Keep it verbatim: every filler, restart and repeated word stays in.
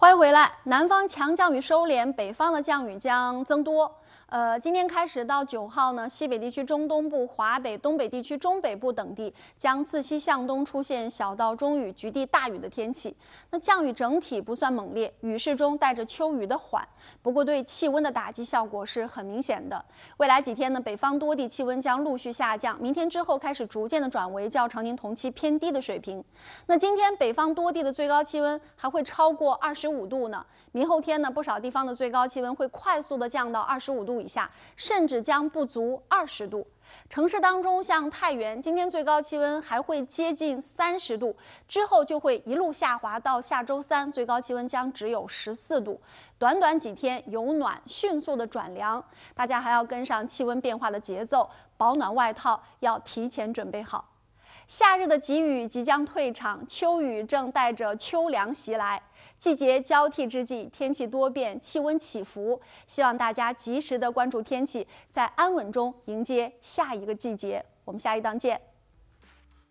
欢迎回来。南方强降雨收敛，北方的降雨将增多。呃，今天开始到九号呢，西北地区中东部、华北、东北地区中北部等地将自西向东出现小到中雨、局地大雨的天气。那降雨整体不算猛烈，雨势中带着秋雨的缓，不过对气温的打击效果是很明显的。未来几天呢，北方多地气温将陆续下降，明天之后开始逐渐的转为较常年同期偏低的水平。那今天北方多地的最高气温还会超过二十五度呢。明后天呢，不少地方的最高气温会快速的降到二十五度以下，甚至将不足二十度。城市当中，像太原，今天最高气温还会接近三十度，之后就会一路下滑到下周三，最高气温将只有十四度。短短几天由暖迅速的转凉，大家还要跟上气温变化的节奏，保暖外套要提前准备好。夏日的急雨即将退场，秋雨正带着秋凉袭来。季节交替之际，天气多变，气温起伏，希望大家及时的关注天气，在安稳中迎接下一个季节。我们下一档见。